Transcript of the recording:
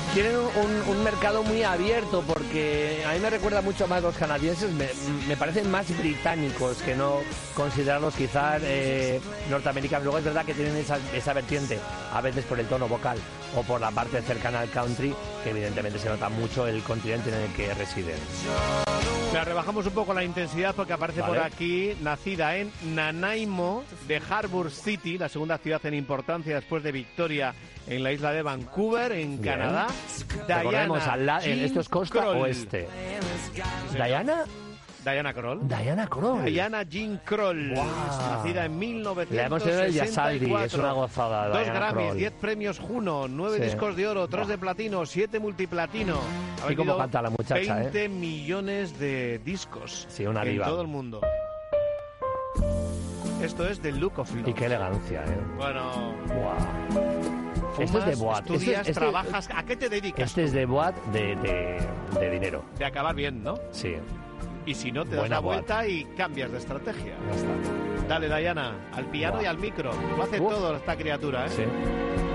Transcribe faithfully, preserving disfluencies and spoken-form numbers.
tienen un, un mercado muy abierto, porque a mí me recuerda mucho más los canadienses, me, me parecen más británicos que no considerarlos quizás eh, norteamericanos. Luego es verdad que tienen esa, esa vertiente, a veces por el tono vocal o por la parte cercana al country, que evidentemente se nota mucho el continente en el que residen. Claro, rebajamos un poco la intensidad porque aparece Vale. por aquí, nacida en Nanaimo de Harbour City, la segunda ciudad en importancia después de Victoria en la isla de Vancouver, en Bien. Canadá. Recordemos, Diana al la- Jean esto es costa Kroll. oeste. ¿Diana? Diana Kroll. Diana Kroll. Diana Jean Kroll, Wow. nacida en mil novecientos La hemos tenido en el sesenta y Yasaldi, cuatro. es una gozada. Dos Diana Grammys, Kroll. diez premios Juno, nueve Sí. discos de oro, tres de platino, siete multiplatino. Ha Y cómo vendido canta la muchacha, veinte ¿eh? millones de discos Sí, una en diva. todo el mundo. Esto es The Look of Love. Y qué elegancia, ¿eh? Bueno, Wow. Este es fumas, de boat. estudias, Este- este- trabajas. ¿A qué te dedicas? Este es de boat de, de, de dinero. De acabar bien, ¿no? Sí, Y si no, te das Buena la boat. vuelta y cambias de estrategia. ya está. Dale, Diana, al piano Buah. y al micro. Lo hace Uf. todo esta criatura, ¿eh? Sí.